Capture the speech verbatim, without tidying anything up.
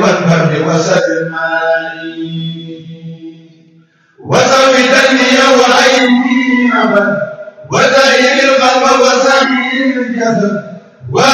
والبرد وسد الماء وزودني وعيني أبد وزين القلب وسميع الجسد